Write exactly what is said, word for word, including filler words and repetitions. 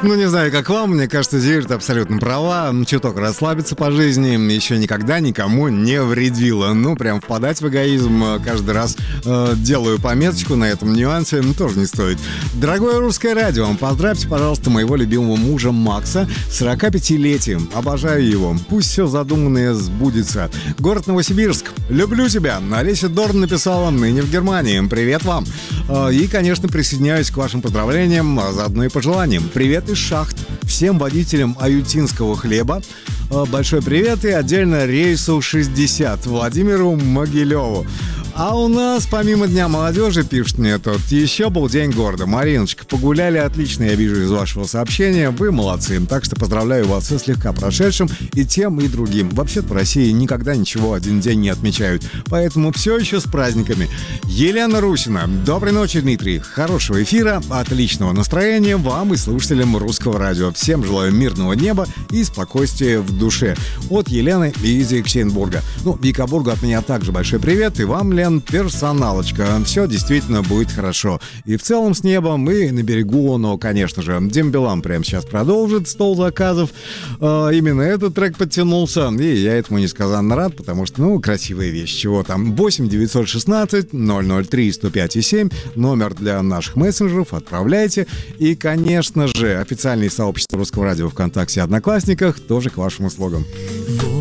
Ну, не знаю, как вам, мне кажется, Зиверт абсолютно права. Чуток расслабиться по жизни еще никогда никому не вредило. Ну, прям впадать в эгоизм каждый раз э, делаю пометочку на этом нюансе, ну, тоже не стоит. Дорогое русское радио, поздравьте, пожалуйста, моего любимого мужа Макса с сорокапятилетием. Обожаю его. Пусть все задуманное сбудется. Город Новосибирск. Люблю тебя. Олеся Дорн написала, ныне в Германии. Привет вам. И, конечно, присоединяюсь к вашим поздравлениям, а заодно и пожеланиям. Привет из шахт. Всем водителям аютинского хлеба большой привет и отдельно рейсу шестьдесят Владимиру Могилеву. А у нас, помимо Дня молодежи, пишет мне тут, еще был День города. Мариночка, погуляли отлично, я вижу из вашего сообщения. Вы молодцы. Так что поздравляю вас со слегка прошедшим и тем, и другим. Вообще-то в России никогда ничего один день не отмечают. Поэтому все еще с праздниками. Елена Русина. Доброй ночи, Дмитрий. Хорошего эфира, отличного настроения вам и слушателям русского радио. Всем желаю мирного неба и спокойствия в душе. От Елены из Екатеринбурга. Ну, Екатеринбургу от меня также большой привет. И вам, Лен, персоналочка. Все действительно будет хорошо. И в целом с небом, и на берегу, но, конечно же, Дим Билан прямо сейчас продолжит стол заказов. Э, именно этот трек подтянулся, и я этому несказанно рад, потому что, ну, красивая вещь. Чего там? восемь девятьсот шестнадцать ноль ноль три сто пять семь. Номер для наших мессенджеров. Отправляйте. И, конечно же, официальное сообщество Русского радио ВКонтакте и Одноклассниках тоже к вашим услугам.